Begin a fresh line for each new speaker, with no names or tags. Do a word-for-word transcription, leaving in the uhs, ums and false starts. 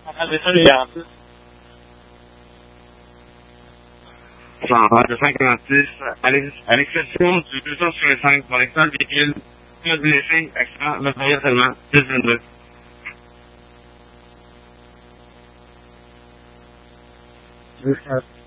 Ah, c'est ça, les garanties.
Genre, de cinquante-six, à l'exception du deux cent soixante-cinq pour l'extérieur du véhicule, pas de blessé, accident, matériel seulement, dix vingt-deux.
Je vais faire.